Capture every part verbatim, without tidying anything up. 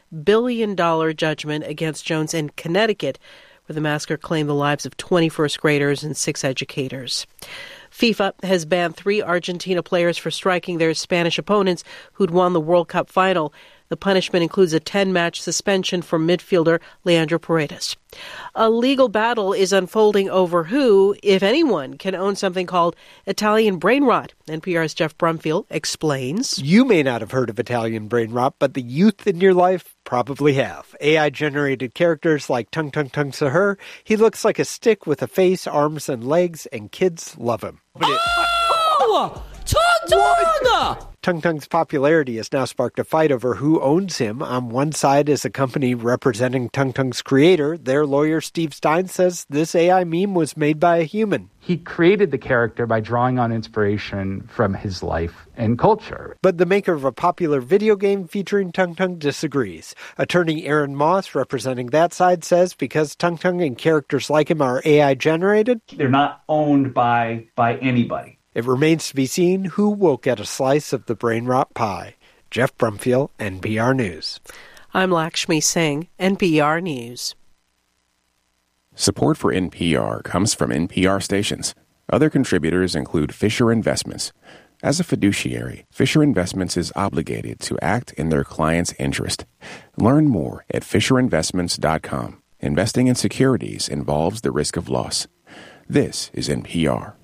billion dollars judgment against Jones in Connecticut, where the massacre claimed the lives of twenty first graders and six educators. FIFA has banned three Argentina players for striking their Spanish opponents who'd won the World Cup final. The punishment includes a ten-match suspension for midfielder Leandro Paredes. A legal battle is unfolding over who, if anyone, can own something called Italian brain rot. N P R's Jeff Brumfield explains. You may not have heard of Italian brain rot, but the youth in your life probably have. A I-generated characters like Tung Tung Tung Sahur. He looks like a stick with a face, arms, and legs, and kids love him. But it, oh! Tung Tung! Tung Tung's popularity has now sparked a fight over who owns him. On one side is a company representing Tung Tung's creator. Their lawyer, Steve Stein, says this A I meme was made by a human. He created the character by drawing on inspiration from his life and culture. But the maker of a popular video game featuring Tung Tung disagrees. Attorney Aaron Moss, representing that side, says because Tung Tung and characters like him are A I-generated, they're not owned by by anybody. It remains to be seen who will get a slice of the brain rot pie. Jeff Brumfield, N P R News. I'm Lakshmi Singh, N P R News. Support for N P R comes from N P R stations. Other contributors include Fisher Investments. As a fiduciary, Fisher Investments is obligated to act in their client's interest. Learn more at fisher investments dot com. Investing in securities involves the risk of loss. This is N P R.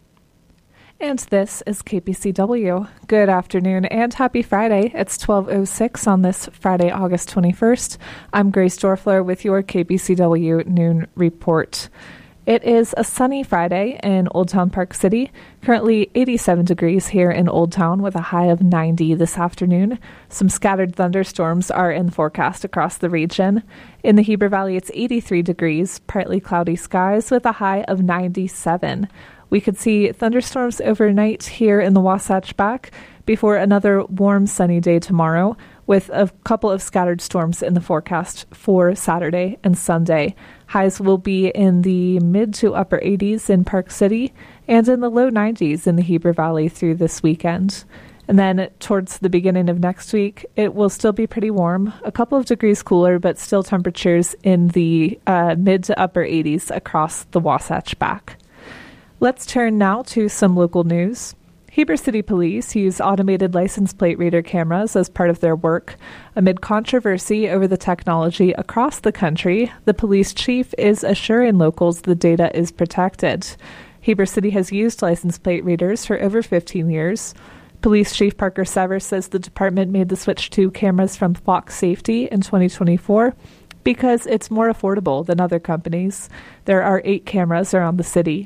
And this is K P C W. Good afternoon and happy Friday. It's twelve oh six on this Friday, August twenty-first. I'm Grace Dorfler with your K P C W Noon Report. It is a sunny Friday in Old Town Park City. Currently eighty-seven degrees here in Old Town with a high of ninety this afternoon. Some scattered thunderstorms are in the forecast across the region. In the Heber Valley, it's eighty-three degrees, partly cloudy skies with a high of ninety-seven. We could see thunderstorms overnight here in the Wasatch Back before another warm, sunny day tomorrow, with a couple of scattered storms in the forecast for Saturday and Sunday. Highs will be in the mid to upper eighties in Park City and in the low nineties in the Heber Valley through this weekend. And then towards the beginning of next week, it will still be pretty warm, a couple of degrees cooler, but still temperatures in the uh, mid to upper eighties across the Wasatch Back. Let's turn now to some local news. Heber City Police use automated license plate reader cameras as part of their work. Amid controversy over the technology across the country, the police chief is assuring locals the data is protected. Heber City has used license plate readers for over fifteen years. Police Chief Parker Sever says the department made the switch to cameras from Flock Safety in twenty twenty-four because it's more affordable than other companies. There are eight cameras around the city.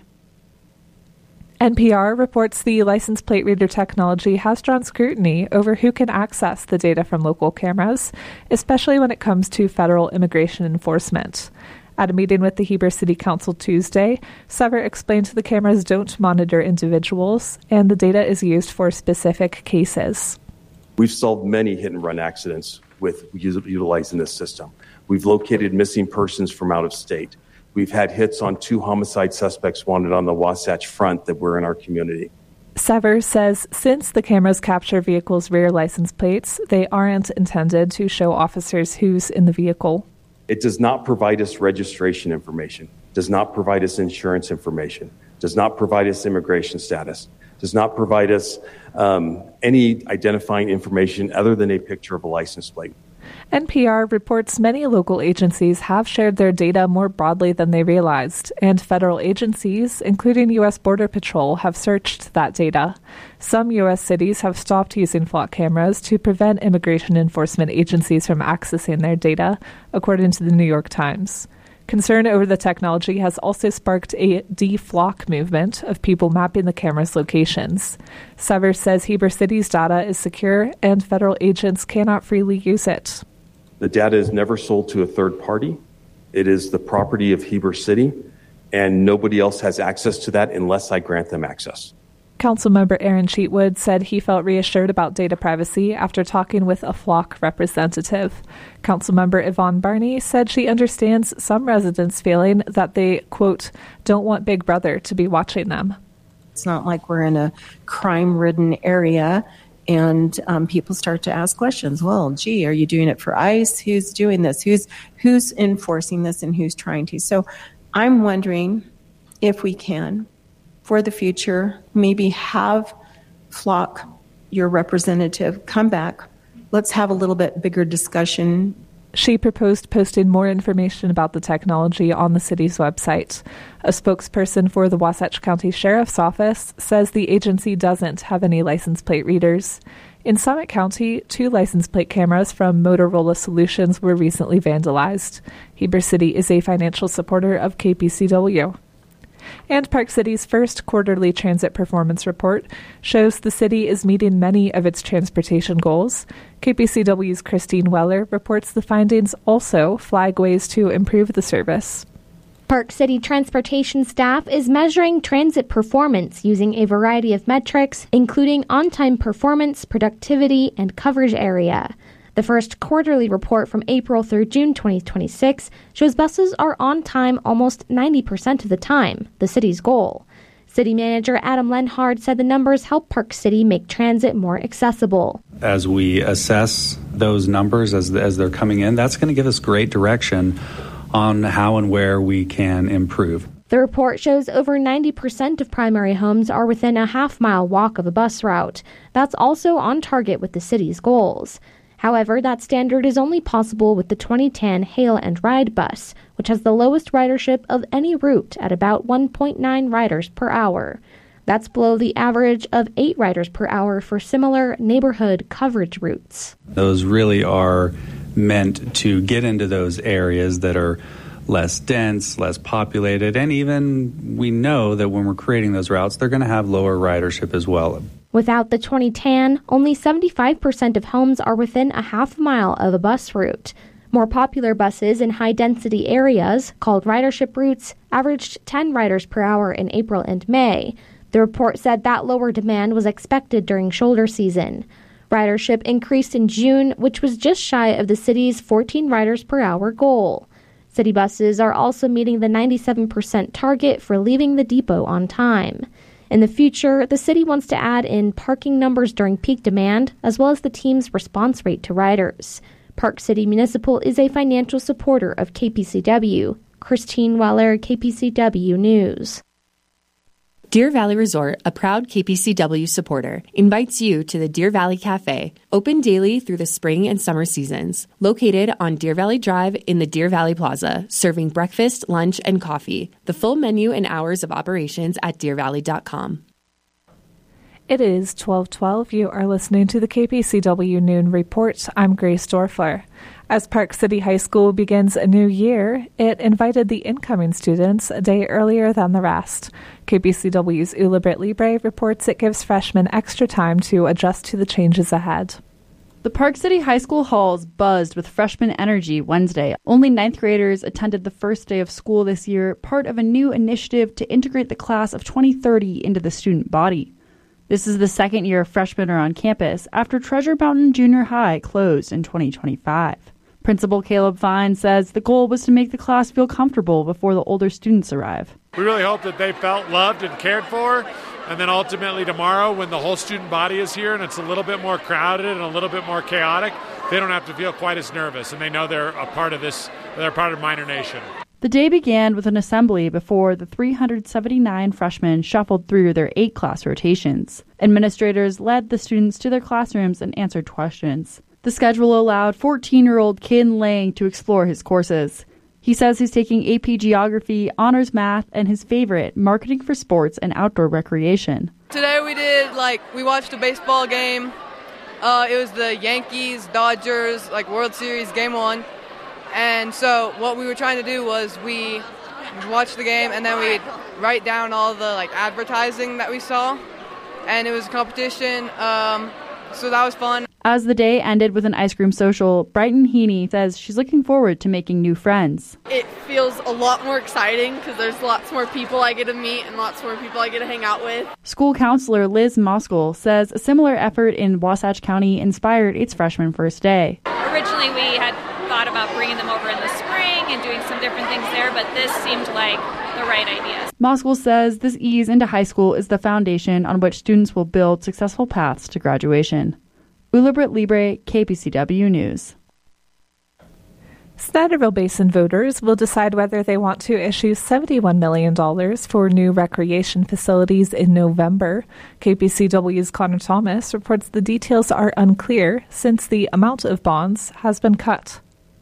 N P R reports the license plate reader technology has drawn scrutiny over who can access the data from local cameras, especially when it comes to federal immigration enforcement. At a meeting with the Heber City Council Tuesday, Sever explained the cameras don't monitor individuals, and the data is used for specific cases. We've solved many hit-and-run accidents with utilizing this system. We've located missing persons from out of state. We've had hits on two homicide suspects wanted on the Wasatch Front that were in our community. Sever says since the cameras capture vehicles' rear license plates, they aren't intended to show officers who's in the vehicle. It does not provide us registration information, does not provide us insurance information, does not provide us immigration status, does not provide us um, any identifying information other than a picture of a license plate. N P R reports many local agencies have shared their data more broadly than they realized, and federal agencies, including U S Border Patrol, have searched that data. Some U S cities have stopped using flock cameras to prevent immigration enforcement agencies from accessing their data, according to the New York Times. Concern over the technology has also sparked a de-flock movement of people mapping the camera's locations. Sever says Heber City's data is secure and federal agents cannot freely use it. The data is never sold to a third party. It is the property of Heber City, and nobody else has access to that unless I grant them access. Councilmember Aaron Cheatwood said he felt reassured about data privacy after talking with a flock representative. Councilmember Yvonne Barney said she understands some residents feeling that they, quote, don't want Big Brother to be watching them. It's not like we're in a crime-ridden area, And um, people start to ask questions. Well, gee, are you doing it for ICE? Who's doing this? Who's who's enforcing this and who's trying to? So I'm wondering if we can, for the future, maybe have Flock, your representative, come back. Let's have a little bit bigger discussion. She proposed posting more information about the technology on the city's website. A spokesperson for the Wasatch County Sheriff's Office says the agency doesn't have any license plate readers. In Summit County, two license plate cameras from Motorola Solutions were recently vandalized. Heber City is a financial supporter of K P C W. And Park City's first quarterly transit performance report shows the city is meeting many of its transportation goals. K P C W's Christine Weller reports the findings also flag ways to improve the service. Park City transportation staff is measuring transit performance using a variety of metrics, including on-time performance, productivity, and coverage area. The first quarterly report from April through June twenty twenty-six shows buses are on time almost ninety percent of the time, the city's goal. City Manager Adam Lenhard said the numbers help Park City make transit more accessible. As we assess those numbers as, as they're coming in, that's going to give us great direction on how and where we can improve. The report shows over ninety percent of primary homes are within a half-mile walk of a bus route. That's also on target with the city's goals. However, that standard is only possible with the twenty ten Hail and Ride bus, which has the lowest ridership of any route at about one point nine riders per hour. That's below the average of eight riders per hour for similar neighborhood coverage routes. Those really are meant to get into those areas that are less dense, less populated, and even we know that when we're creating those routes, they're going to have lower ridership as well. Without the twenty ten, only seventy-five percent of homes are within a half mile of a bus route. More popular buses in high-density areas, called ridership routes, averaged ten riders per hour in April and May. The report said that lower demand was expected during shoulder season. Ridership increased in June, which was just shy of the city's fourteen riders per hour goal. City buses are also meeting the ninety-seven percent target for leaving the depot on time. In the future, the city wants to add in parking numbers during peak demand, as well as the team's response rate to riders. Park City Municipal is a financial supporter of K P C W. Christine Weller, K P C W News. Deer Valley Resort, a proud K P C W supporter, invites you to the Deer Valley Cafe, open daily through the spring and summer seasons. Located on Deer Valley Drive in the Deer Valley Plaza, serving breakfast, lunch, and coffee. The full menu and hours of operations at deer valley dot com. It is twelve twelve. You are listening to the K P C W Noon Report. I'm Grace Dorfler. As Park City High School begins a new year, it invited the incoming students a day earlier than the rest. K P C W's Ula Britt Libre reports it gives freshmen extra time to adjust to the changes ahead. The Park City High School halls buzzed with freshman energy Wednesday. Only ninth graders attended the first day of school this year, part of a new initiative to integrate the class of twenty thirty into the student body. This is the second year freshmen are on campus after Treasure Mountain Junior High closed in twenty twenty-five. Principal Caleb Fine says the goal was to make the class feel comfortable before the older students arrive. We really hope that they felt loved and cared for, and then ultimately tomorrow when the whole student body is here and it's a little bit more crowded and a little bit more chaotic, they don't have to feel quite as nervous, and they know they're a part of this, they're a part of Miner Nation. The day began with an assembly before the three hundred seventy-nine freshmen shuffled through their eight class rotations. Administrators led the students to their classrooms and answered questions. The schedule allowed fourteen-year-old Kin Lang to explore his courses. He says he's taking A P Geography, Honors Math, and his favorite, Marketing for Sports and Outdoor Recreation. Today we did, like, we watched a baseball game. Uh, it was the Yankees, Dodgers, like, World Series Game one. And so what we were trying to do was we watched the game and then we'd write down all the, like, advertising that we saw. And it was a competition, um, so that was fun. As the day ended with an ice cream social, Brighton Heaney says she's looking forward to making new friends. It feels a lot more exciting because there's lots more people I get to meet and lots more people I get to hang out with. School counselor Liz Moskell says a similar effort in Wasatch County inspired its freshman first day. Originally we had thought about bringing them over in the spring and doing some different things there, but this seemed like the right idea. Moskal says this ease into high school is the foundation on which students will build successful paths to graduation. Ula Britt Libre, K P C W News. Snyderville Basin voters will decide whether they want to issue seventy-one million dollars for new recreation facilities in November. K P C W's Connor Thomas reports the details are unclear since the amount of bonds has been cut.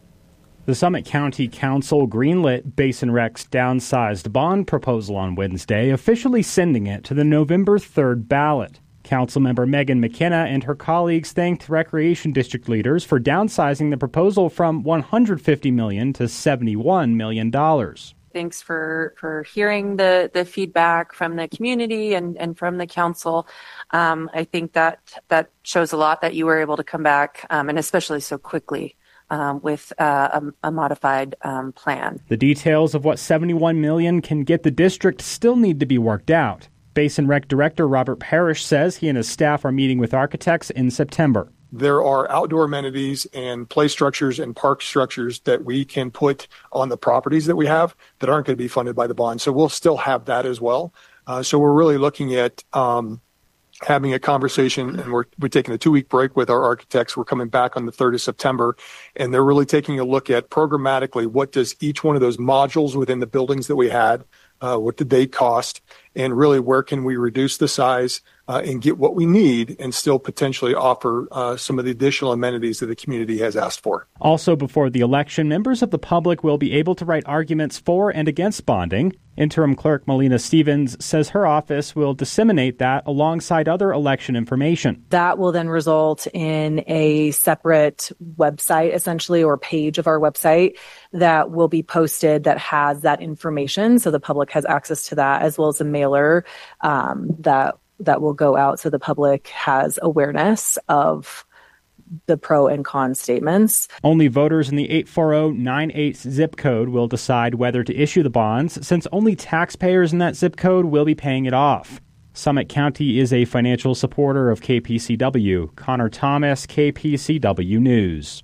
The Summit County Council greenlit Basin Rec's downsized bond proposal on Wednesday, officially sending it to the November third ballot. Councilmember Megan McKenna and her colleagues thanked Recreation District leaders for downsizing the proposal from one hundred fifty million dollars to seventy-one million dollars. Thanks for, for hearing the, the feedback from the community and, and from the council. Um, I think that that shows a lot that you were able to come back, um, and especially so quickly, um, with uh, a, a modified um, plan. The details of what seventy-one million dollars can get the district still need to be worked out. Basin Rec Director Robert Parrish says he and his staff are meeting with architects in September. There are outdoor amenities and play structures and park structures that we can put on the properties that we have that aren't going to be funded by the bond. So we'll still have that as well. Uh, so we're really looking at um, having a conversation, and we're, we're taking a two-week break with our architects. We're coming back on the third of September, and they're really taking a look at programmatically what does each one of those modules within the buildings that we had, uh, what did they cost, and really where can we reduce the size uh, and get what we need and still potentially offer uh, some of the additional amenities that the community has asked for. Also before the election, members of the public will be able to write arguments for and against bonding. Interim Clerk Melina Stevens says her office will disseminate that alongside other election information. That will then result in a separate website, essentially, or page of our website that will be posted that has that information. So the public has access to that, as well as a mailer um, that that will go out so the public has awareness of the pro and con statements. Only voters in the eight four zero nine eight zip code will decide whether to issue the bonds, since only taxpayers in that zip code will be paying it off. Summit County is a financial supporter of K P C W. Connor Thomas, K P C W News.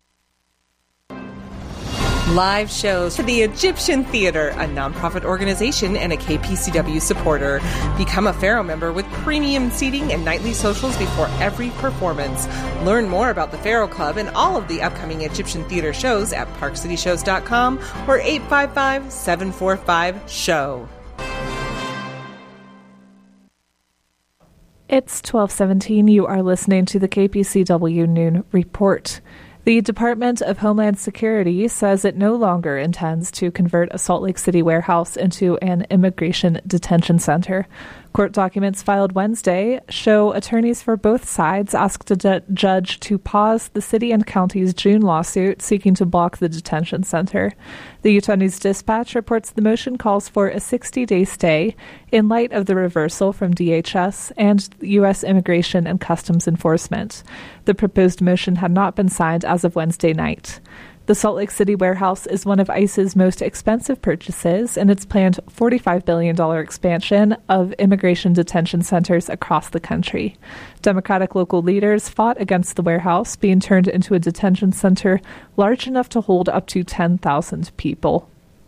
Live shows for the Egyptian Theater, a nonprofit organization and a K P C W supporter. Become a Pharaoh member with premium seating and nightly socials before every performance. Learn more about the Pharaoh Club and all of the upcoming Egyptian Theater shows at park city shows dot com or eight five five, seven four five, S H O W. It's twelve seventeen. You are listening to the K P C W Noon Report. The Department of Homeland Security says it no longer intends to convert a Salt Lake City warehouse into an immigration detention center. Court documents filed Wednesday show attorneys for both sides asked a de- judge to pause the city and county's June lawsuit seeking to block the detention center. The Utah News Dispatch reports the motion calls for a sixty-day stay in light of the reversal from D H S and U S Immigration and Customs Enforcement. The proposed motion had not been signed as of Wednesday night. The Salt Lake City warehouse is one of ICE's most expensive purchases in its planned forty-five billion dollars expansion of immigration detention centers across the country. Democratic local leaders fought against the warehouse being turned into a detention center large enough to hold up to ten thousand people.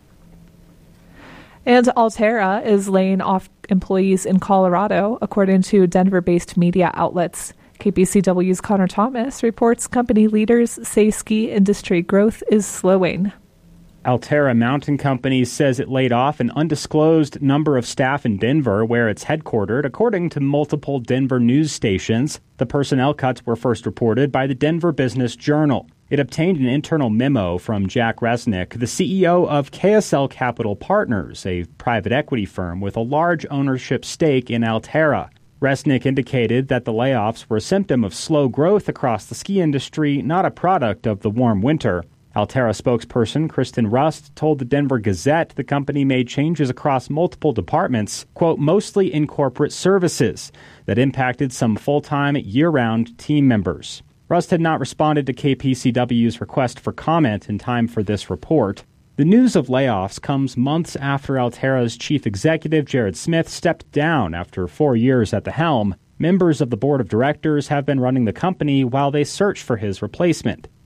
And Alterra is laying off employees in Colorado, according to Denver-based media outlets. K P C W's Connor Thomas reports company leaders say ski industry growth is slowing. Alterra Mountain Company says it laid off an undisclosed number of staff in Denver, where it's headquartered, according to multiple Denver news stations. The personnel cuts were first reported by the Denver Business Journal. It obtained an internal memo from Jack Resnick, the C E O of K S L Capital Partners, a private equity firm with a large ownership stake in Alterra. Resnick indicated that the layoffs were a symptom of slow growth across the ski industry, not a product of the warm winter. Alterra spokesperson Kristen Rust told the Denver Gazette the company made changes across multiple departments, quote, mostly in corporate services, that impacted some full-time, year-round team members. Rust had not responded to K P C W's request for comment in time for this report. The news of layoffs comes months after Alterra's chief executive, Jared Smith, stepped down after four years at the helm. Members of the board of directors have been running the company while they search for his replacement.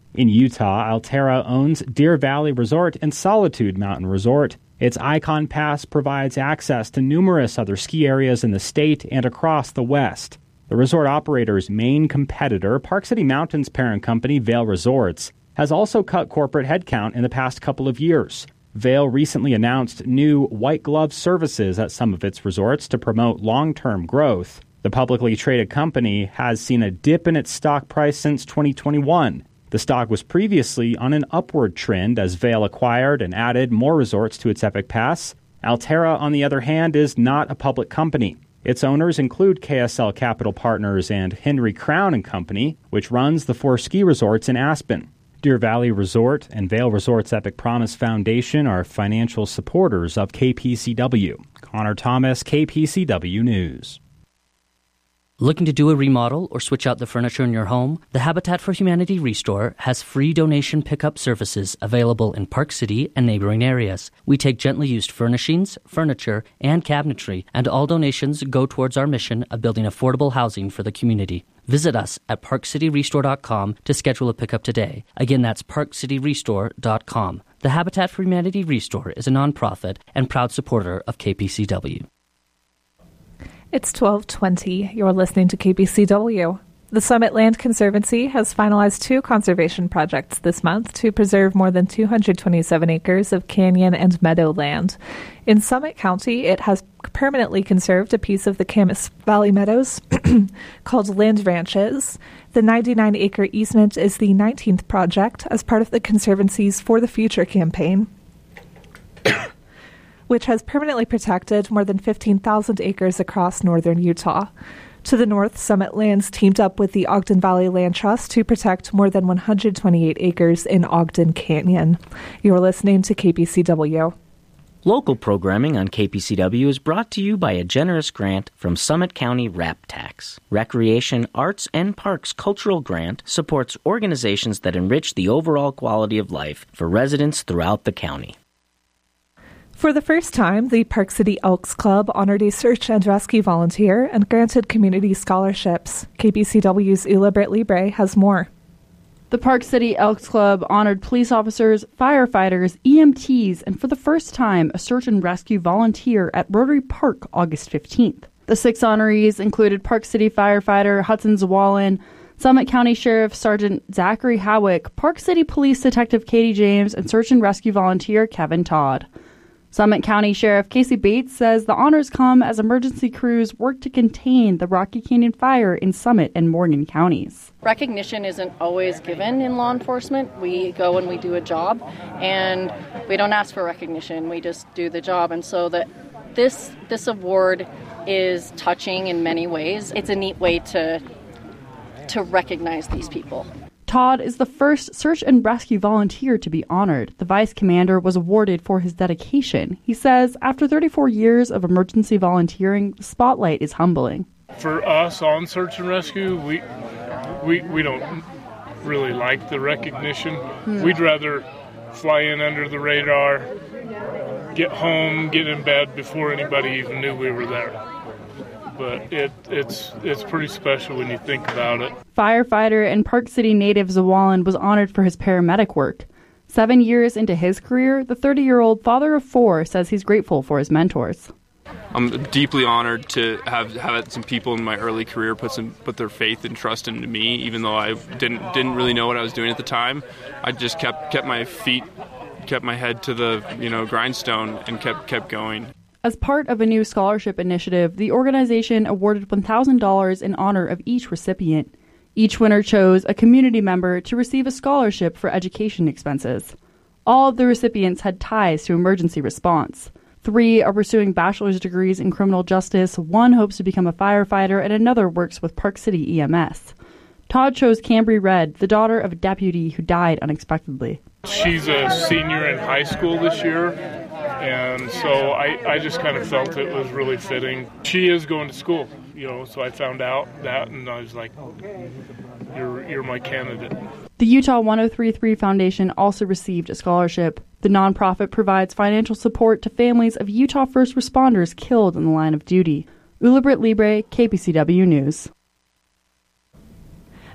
In Utah, Alterra owns Deer Valley Resort and Solitude Mountain Resort. Its Icon Pass provides access to numerous other ski areas in the state and across the West. The resort operator's main competitor, Park City Mountain's parent company, Vail Resorts, has also cut corporate headcount in the past couple of years. Vail recently announced new white glove services at some of its resorts to promote long-term growth. The publicly traded company has seen a dip in its stock price since twenty twenty-one. The stock was previously on an upward trend as Vail acquired and added more resorts to its Epic Pass. Alterra, on the other hand, is not a public company. Its owners include K S L Capital Partners and Henry Crown and Company, which runs the four ski resorts in Aspen. Deer Valley Resort and Vail Resorts Epic Promise Foundation are financial supporters of K P C W. Connor Thomas, K P C W News. Looking to do a remodel or switch out the furniture in your home? The Habitat for Humanity Restore has free donation pickup services available in Park City and neighboring areas. We take gently used furnishings, furniture, and cabinetry, and all donations go towards our mission of building affordable housing for the community. Visit us at park city restore dot com to schedule a pickup today. Again, that's park city restore dot com. The Habitat for Humanity Restore is a nonprofit and proud supporter of K P C W. It's twelve twenty. You're listening to K P C W. The Summit Land Conservancy has finalized two conservation projects this month to preserve more than two hundred twenty-seven acres of canyon and meadow land. In Summit County, it has permanently conserved a piece of the Camas Valley Meadows called Land Ranches. The ninety-nine acre easement is the nineteenth project as part of the Conservancy's For the Future campaign, which has permanently protected more than fifteen thousand acres across northern Utah. To the north, Summit Lands teamed up with the Ogden Valley Land Trust to protect more than one hundred twenty-eight acres in Ogden Canyon. You're listening to K P C W. Local programming on K P C W is brought to you by a generous grant from Summit County RAP Tax. Recreation, Arts, and Parks Cultural Grant supports organizations that enrich the overall quality of life for residents throughout the county. For the first time, the Park City Elks Club honored a search and rescue volunteer and granted community scholarships. K P C W's Ula Britt Libre has more. The Park City Elks Club honored police officers, firefighters, E M Ts, and for the first time, a search and rescue volunteer at Rotary Park August fifteenth. The six honorees included Park City firefighter Hudson Zawalin, Summit County Sheriff Sergeant Zachary Howick, Park City Police Detective Katie James, and search and rescue volunteer Kevin Todd. Summit County Sheriff Casey Bates says the honors come as emergency crews work to contain the Rocky Canyon fire in Summit and Morgan counties. Recognition isn't always given in law enforcement. We go and we do a job, and we don't ask for recognition. We just do the job. And so that this this award is touching in many ways. It's a neat way to to recognize these people. Todd is the first search and rescue volunteer to be honored. The vice commander was awarded for his dedication. He says, after thirty-four years of emergency volunteering, the spotlight is humbling. For us on search and rescue, we we, we don't really like the recognition. Hmm. We'd rather fly in under the radar, get home, get in bed before anybody even knew we were there. But it, it's it's pretty special when you think about it. Firefighter and Park City native Zawalin was honored for his paramedic work. Seven years into his career, the thirty-year-old father of four says he's grateful for his mentors. I'm deeply honored to have have some people in my early career put some put their faith and trust into me, even though I didn't didn't really know what I was doing at the time. I just kept kept my feet, kept my head to the you know grindstone, and kept kept going. As part of a new scholarship initiative, the organization awarded one thousand dollars in honor of each recipient. Each winner chose a community member to receive a scholarship for education expenses. All of the recipients had ties to emergency response. Three are pursuing bachelor's degrees in criminal justice, one hopes to become a firefighter, and another works with Park City E M S. Todd chose Cambry Red, the daughter of a deputy who died unexpectedly. She's a senior in high school this year, and so I, I just kind of felt it was really fitting. She is going to school, you know, so I found out that, and I was like, you're, you're my candidate. The Utah one oh three point three Foundation also received a scholarship. The nonprofit provides financial support to families of Utah first responders killed in the line of duty. Ula Britt Libre, K P C W News.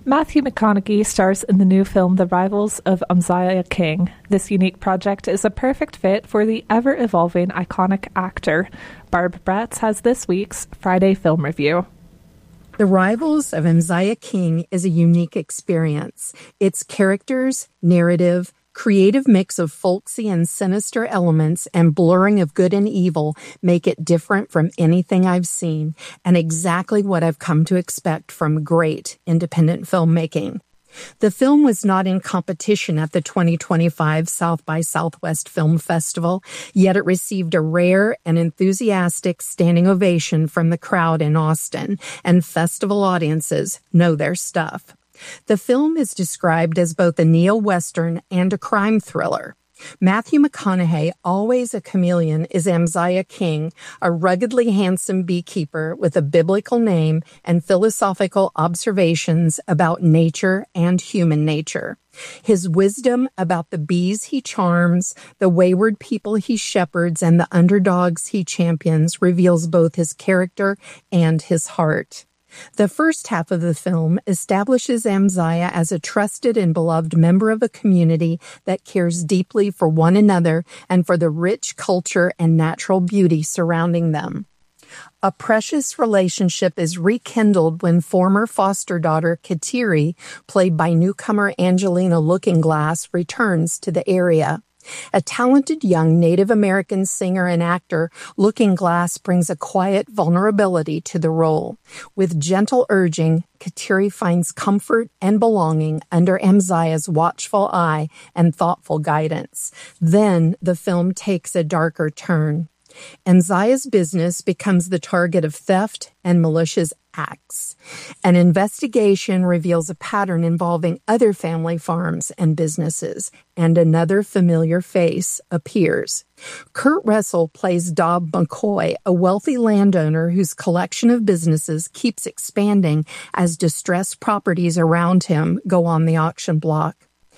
Matthew McConaughey stars in the new film The Rivals of Uzziah King. This unique project is a perfect fit for the ever-evolving iconic actor. Barb Bretz has this week's Friday Film Review. The Rivals of Uzziah King is a unique experience. Its characters, narrative, creative mix of folksy and sinister elements and blurring of good and evil make it different from anything I've seen and exactly what I've come to expect from great independent filmmaking. The film was not in competition at the twenty twenty-five South by Southwest Film Festival, yet it received a rare and enthusiastic standing ovation from the crowd in Austin, and festival audiences know their stuff. The film is described as both a neo-Western and a crime thriller. Matthew McConaughey, always a chameleon, is Uzziah King, a ruggedly handsome beekeeper with a biblical name and philosophical observations about nature and human nature. His wisdom about the bees he charms, the wayward people he shepherds, and the underdogs he champions reveals both his character and his heart. The first half of the film establishes Uzziah as a trusted and beloved member of a community that cares deeply for one another and for the rich culture and natural beauty surrounding them. A precious relationship is rekindled when former foster daughter Kateri, played by newcomer Angelina Lookingglass, returns to the area. A talented young Native American singer and actor, Lookingglass brings a quiet vulnerability to the role. With gentle urging, Kateri finds comfort and belonging under Uzziah's watchful eye and thoughtful guidance. Then the film takes a darker turn. Uzziah's business becomes the target of theft and malicious acts. An investigation reveals a pattern involving other family farms and businesses, and another familiar face appears. Kurt Russell plays Dob McCoy, a wealthy landowner whose collection of businesses keeps expanding as distressed properties around him go on the auction block.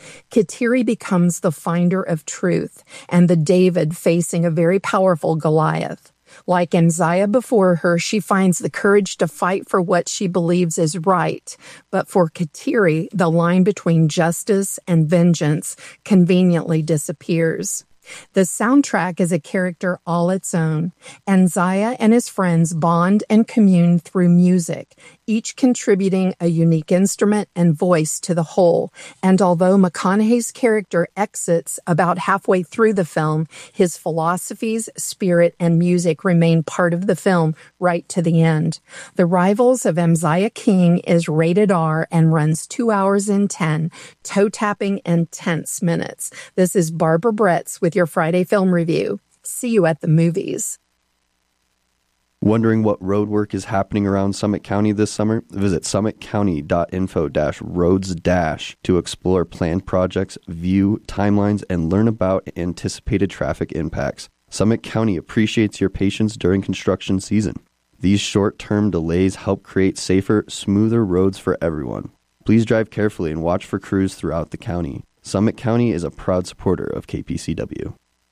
Kateri becomes the finder of truth and the David facing a very powerful Goliath. Like Uzziah before her, she finds the courage to fight for what she believes is right. But for Kateri, the line between justice and vengeance conveniently disappears. The soundtrack is a character all its own. Uzziah and his friends bond and commune through music, each contributing a unique instrument and voice to the whole. And although McConaughey's character exits about halfway through the film, his philosophies, spirit, and music remain part of the film right to the end. The Rivals of Uzziah King is rated R and runs two hours and ten, toe-tapping and tense minutes. This is Barbara Bretz with your Friday Film Review. See you at the movies. Wondering what road work is happening around Summit County this summer? Visit summit county dot info dash roads dash to explore planned projects, view timelines, and learn about anticipated traffic impacts. Summit County appreciates your patience during construction season. These short-term delays help create safer, smoother roads for everyone. Please drive carefully and watch for crews throughout the county. Summit County is a proud supporter of K P C W.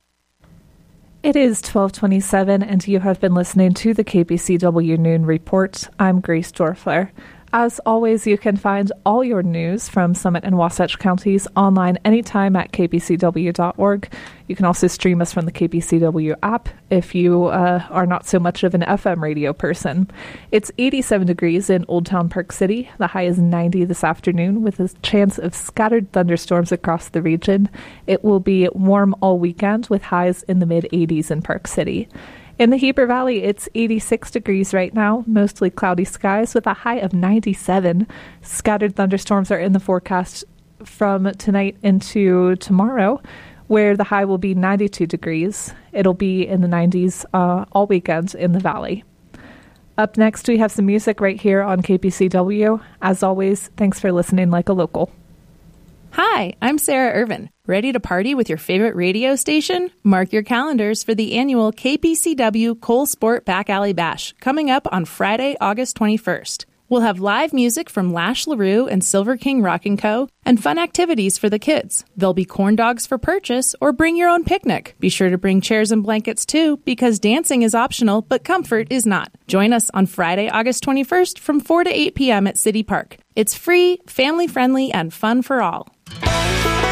It is twelve twenty-seven, and you have been listening to the K P C W Noon Report. I'm Grace Dorfler. As always, you can find all your news from Summit and Wasatch counties online anytime at k p c w dot org. You can also stream us from the K P C W app if you uh, are not so much of an F M radio person. It's eighty-seven degrees in Old Town Park City. The high is ninety this afternoon with a chance of scattered thunderstorms across the region. It will be warm all weekend with highs in the mid eighties in Park City. In the Heber Valley, it's eighty-six degrees right now, mostly cloudy skies with a high of ninety-seven. Scattered thunderstorms are in the forecast from tonight into tomorrow, where the high will be ninety-two degrees. It'll be in the nineties uh, all weekend in the valley. Up next, we have some music right here on K P C W. As always, thanks for listening like a local. Hi, I'm Sarah Irvin. Ready to party with your favorite radio station? Mark your calendars for the annual K P C W Cole Sport Back Alley Bash coming up on Friday, August twenty-first. We'll have live music from Lash LaRue and Silver King Rock and Co. and fun activities for the kids. There'll be corn dogs for purchase or bring your own picnic. Be sure to bring chairs and blankets too, because dancing is optional, but comfort is not. Join us on Friday, August twenty-first from four to eight p.m. at City Park. It's free, family-friendly, and fun for all.